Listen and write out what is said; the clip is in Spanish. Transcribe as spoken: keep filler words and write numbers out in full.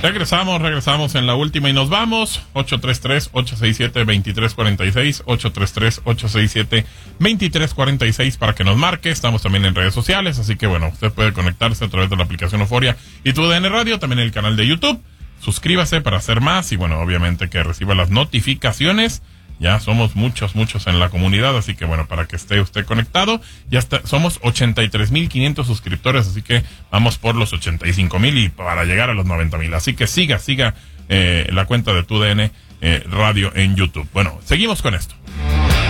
Regresamos, regresamos en la última y nos vamos. ocho tres tres, ocho seis siete, dos tres cuatro seis, ocho tres tres, ocho seis siete, dos tres cuatro seis para que nos marque. Estamos también en redes sociales, así que bueno, usted puede conectarse a través de la aplicación Euforia y tu D N Radio, también en el canal de YouTube. Suscríbase para hacer más y bueno, obviamente que reciba las notificaciones. Ya somos muchos, muchos en la comunidad, así que bueno, para que esté usted conectado, ya está, somos ochenta y tres mil quinientos suscriptores, así que vamos por los ochenta y cinco mil y para llegar a los noventa mil. Así que siga, siga eh, la cuenta de tu D N eh, Radio en YouTube. Bueno, seguimos con esto.